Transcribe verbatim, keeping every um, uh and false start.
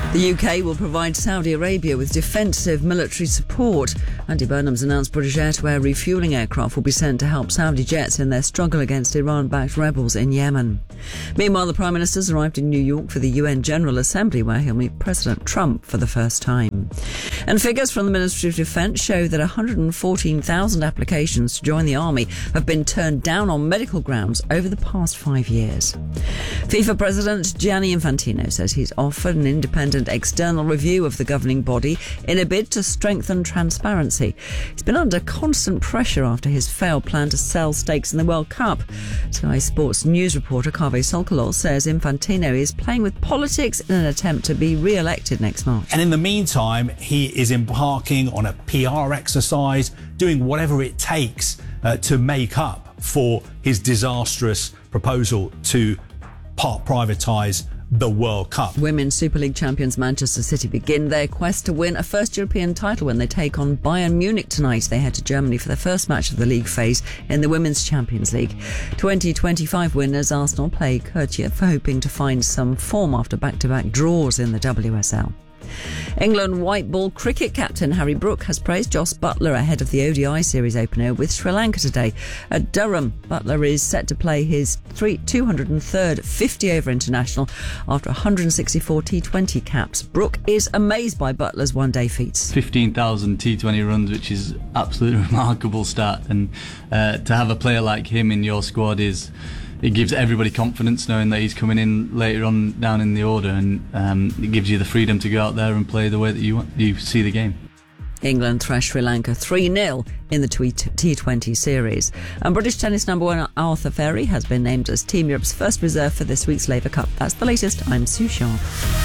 The U K will provide Saudi Arabia with defensive military support. Andy Burnham's announced British air-to-air refuelling aircraft will be sent to help Saudi jets in their struggle against Iran-backed rebels in Yemen. Meanwhile, the Prime Minister's arrived in New York for the U N General Assembly, where he'll meet President Trump for the first time. And figures from the Ministry of Defence show that one hundred fourteen thousand applications to join the army have been turned down on medical grounds over the past five years. FIFA President Gianni Infantino says he's offered an independent external review of the governing body in a bid to strengthen transparency. He's been under constant pressure after his failed plan to sell stakes in the World Cup. Sky Sports news reporter Kaveh Solkolov says Infantino is playing with politics in an attempt to be re-elected next March. And in the meantime, he is embarking on a P R exercise, doing whatever it takes uh, to make up for his disastrous proposal to part privatise the World Cup. Women's Super League champions Manchester City begin their quest to win a first European title when they take on Bayern Munich tonight. They head to Germany for the first match of the league phase in the Women's Champions League. twenty twenty-five winners Arsenal play Kyrgyz, hoping to find some form after back-to-back draws in the W S L. England white ball cricket captain Harry Brook has praised Jos Buttler ahead of the O D I series opener with Sri Lanka today. At Durham, Buttler is set to play his two hundred third fifty-over international after one hundred sixty-four T twenty caps. Brook is amazed by Buttler's one-day feats. fifteen thousand T twenty runs, which is absolutely remarkable stat, and uh, to have a player like him in your squad is... it gives everybody confidence knowing that he's coming in later on down in the order, and um, it gives you the freedom to go out there and play the way that you want, you see the game. England thrashed Sri Lanka three nil in the T twenty series. And British tennis number one Arthur Ferry has been named as Team Europe's first reserve for this week's Laver Cup. That's the latest. I'm Sue Sharp.